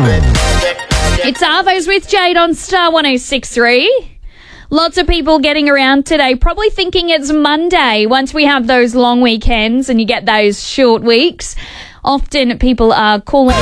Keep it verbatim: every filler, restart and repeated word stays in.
It's Arvos with Jade on Star one oh six three. Lots of people getting around today, probably thinking it's Monday. Once we have those long weekends and you get those short weeks, often people are calling